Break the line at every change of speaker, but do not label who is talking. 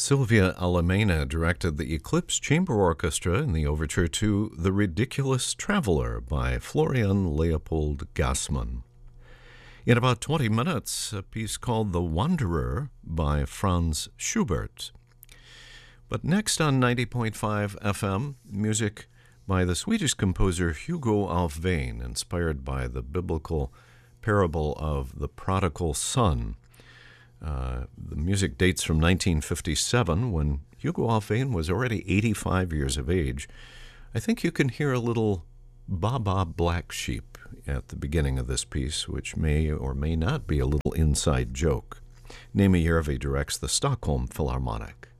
Sylvia Alamena directed the Eclipse Chamber Orchestra in the overture to The Ridiculous Traveler by Florian Leopold Gassmann. In about 20 minutes, a piece called The Wanderer by Franz Schubert. But next on 90.5 FM, music by the Swedish composer Hugo Alfvén, inspired by the biblical parable of the prodigal son. The music dates from 1957, when Hugo Alfvén was already 85 years of age. I think you can hear a little Baba Black Sheep at the beginning of this piece, which may or may not be a little inside joke. Nemi Järvi directs the Stockholm Philharmonic.